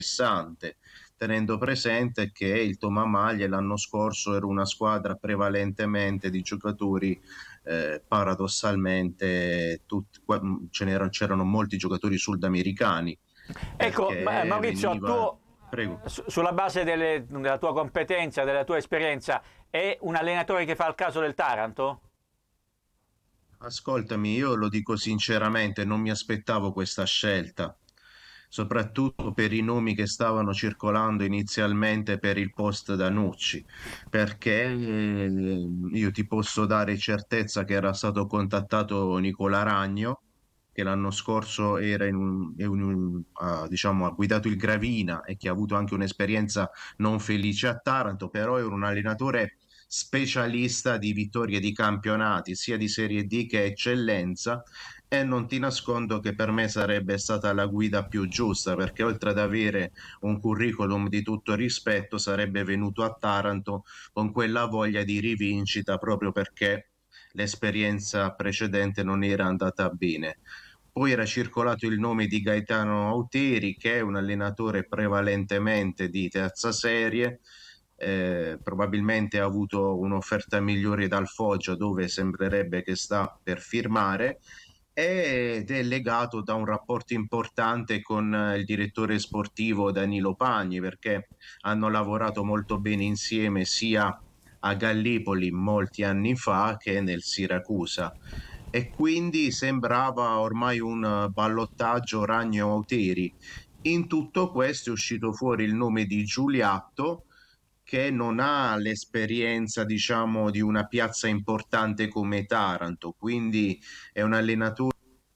interessante, tenendo presente che il Tomamaglie l'anno scorso era una squadra prevalentemente di giocatori, paradossalmente c'erano molti giocatori sudamericani, Ecco, perché Maurizio, veniva... Prego. sulla base della tua competenza, della tua esperienza, è un allenatore che fa il caso del Taranto? Ascoltami, io lo dico sinceramente, non mi aspettavo questa scelta, soprattutto per i nomi che stavano circolando inizialmente per il post Danucci, perché io ti posso dare certezza che era stato contattato Nicola Ragno, che l'anno scorso era diciamo, ha guidato il Gravina e che ha avuto anche un'esperienza non felice a Taranto, però era un allenatore specialista di vittorie di campionati, sia di Serie D che eccellenza, e non ti nascondo che per me sarebbe stata la guida più giusta, perché oltre ad avere un curriculum di tutto rispetto, sarebbe venuto a Taranto con quella voglia di rivincita proprio perché l'esperienza precedente non era andata bene. Poi era circolato il nome di Gaetano Auteri, che è un allenatore prevalentemente di terza serie, probabilmente ha avuto un'offerta migliore dal Foggia, dove sembrerebbe che sta per firmare, ed è legato da un rapporto importante con il direttore sportivo Danilo Pagni, perché hanno lavorato molto bene insieme sia a Gallipoli molti anni fa che nel Siracusa. E quindi sembrava ormai un ballottaggio Ragno-Auteri. In tutto questo è uscito fuori il nome di Giuliatto, che non ha l'esperienza, diciamo, di una piazza importante come Taranto, quindi è un allenatore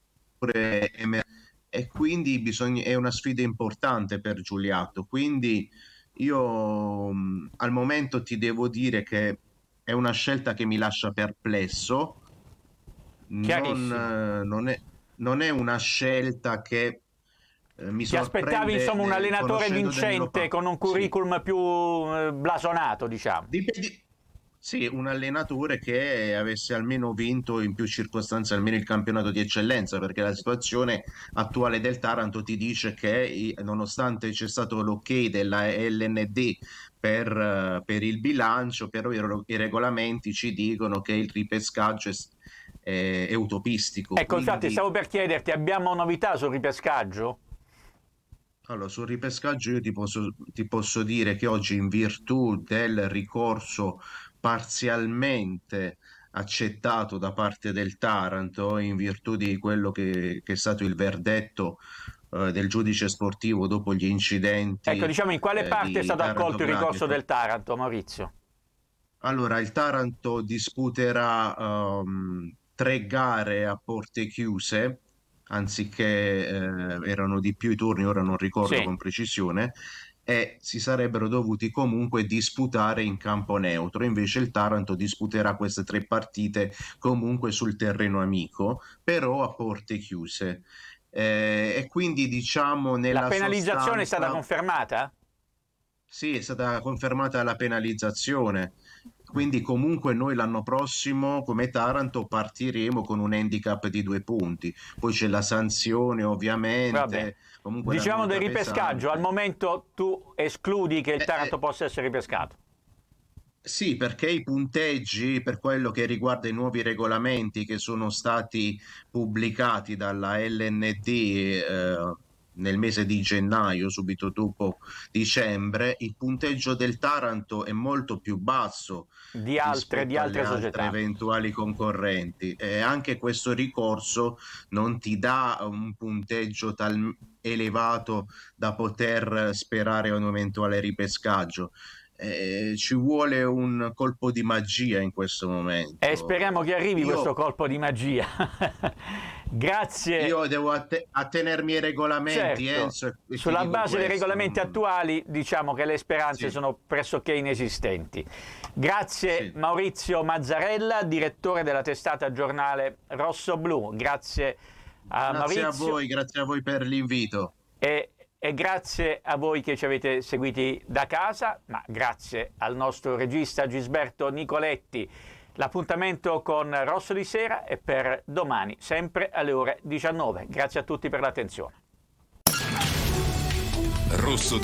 e quindi è una sfida importante per Giuliatto. Quindi io al momento ti devo dire che è una scelta che mi lascia perplesso, Chiarissimo. non è una scelta che mi Ti aspettavi sorprende, insomma un allenatore conoscendo Danilo vincente Pa. con un Sì. curriculum più blasonato, diciamo. Dipende- Sì, un allenatore che avesse almeno vinto in più circostanze almeno il campionato di eccellenza, perché la situazione attuale del Taranto ti dice che nonostante c'è stato l'ok della LND per il bilancio, però i regolamenti ci dicono che il ripescaggio è utopistico. Ecco, infatti Quindi, stavo per chiederti, abbiamo novità sul ripescaggio? allora, sul ripescaggio io ti posso dire che oggi, in virtù del ricorso parzialmente accettato da parte del Taranto, in virtù di quello che è stato il verdetto del giudice sportivo dopo gli Ecco, incidenti diciamo in quale parte è di stato Taranto accolto il ricorso Bracketo. del Taranto, Maurizio? Allora, il Taranto disputerà 3 gare a porte chiuse, anziché erano di più i turni, ora non ricordo Sì. con precisione, e si sarebbero dovuti comunque disputare in campo neutro. Invece il Taranto disputerà queste 3 partite comunque sul terreno amico, però a porte chiuse. E quindi diciamo La nella penalizzazione è stata sostanza. confermata? Sì, è stata confermata la penalizzazione, quindi comunque noi l'anno prossimo come Taranto partiremo con un handicap di 2 punti, poi c'è la sanzione Va bene. ovviamente, comunque la Diciamo del multa ripescaggio, al pesante. momento tu escludi che il Eh, Taranto eh, possa essere ripescato. Sì, perché i punteggi per quello che riguarda i nuovi regolamenti che sono stati pubblicati dalla LND nel mese di gennaio, subito dopo dicembre, il punteggio del Taranto è molto più basso Di rispetto alle altre altre società. eventuali concorrenti, e anche questo ricorso non ti dà un punteggio elevato da poter sperare a un eventuale ripescaggio. Ci vuole un colpo di magia in questo E speriamo momento. che arrivi questo Io, colpo di magia. Grazie. io devo attenermi ai regolamenti, Certo, Enzo, e ti sulla dico base dei questo. regolamenti attuali diciamo che le speranze Sì, sono pressoché inesistenti. Grazie sì. Maurizio Mazzarella, direttore della testata giornale Rosso Blu. Grazie a Maurizio Grazie a voi per l'invito. e grazie a voi che ci avete seguiti da casa, ma grazie al nostro regista Gisberto Nicoletti. L'appuntamento con Rosso di Sera è per domani, sempre alle ore 19. Grazie a tutti per l'attenzione. Rosso